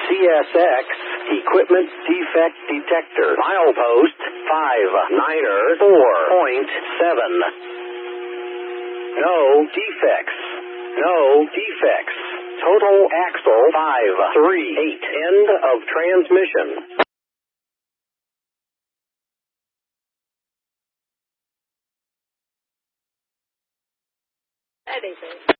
CSX Equipment Defect Detector. Milepost 59er 4.7. No defects. No defects. Total axle 538. End of transmission. Anything.